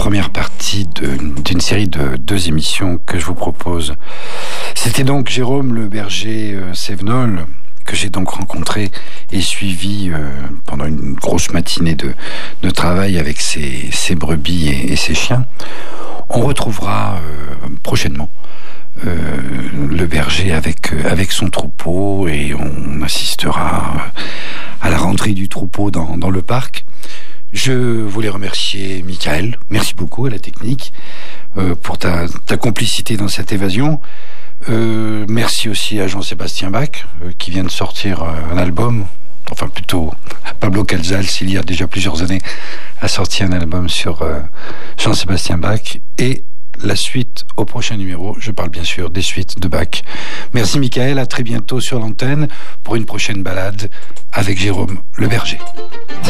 première partie d'une série de 2 émissions que je vous propose. C'était donc Jérôme Le Berger Sévenol, que j'ai donc rencontré et suivi pendant une grosse matinée de travail avec ses brebis et ses chiens. On retrouvera prochainement le berger avec son troupeau, et on assistera à la rentrée du troupeau dans le parc. Je voulais remercier Michael, merci beaucoup à la technique pour ta complicité dans cette évasion. Merci aussi à Jean-Sébastien Bach qui vient de sortir un album, enfin plutôt Pablo Casals, il y a déjà plusieurs années, a sorti un album sur Jean-Sébastien Bach, et la suite au prochain numéro. Je parle bien sûr des suites de Bach. Merci Michael, à très bientôt sur l'antenne pour une prochaine balade avec Jérôme Le Berger.